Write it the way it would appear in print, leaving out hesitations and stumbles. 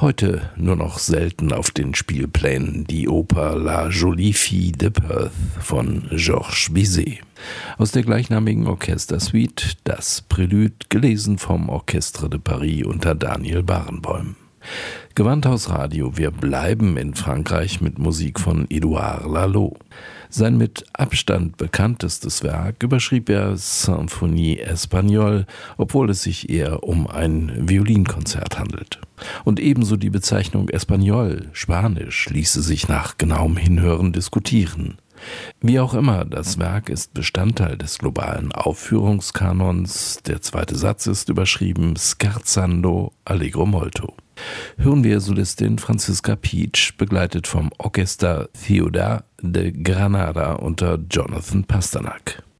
Heute nur noch selten auf den Spielplänen die Oper La Jolie Fille de Perth von Georges Bizet. Aus der gleichnamigen Orchestersuite das Prélude, gelesen vom Orchestre de Paris unter Daniel Barenboim. Gewandhaus Radio, wir bleiben in Frankreich mit Musik von Édouard Lalo. Sein mit Abstand bekanntestes Werk überschrieb er Symphonie Espagnole, obwohl es sich eher um ein Violinkonzert handelt. Und ebenso die Bezeichnung Espagnol, Spanisch, ließe sich nach genauem Hinhören diskutieren. Wie auch immer, das Werk ist Bestandteil des globalen Aufführungskanons. Der zweite Satz ist überschrieben Scherzando allegro molto. Hören wir Solistin Franziska Pietsch, begleitet vom Orchester Ciudad de Granada unter Jonathan Pasternak.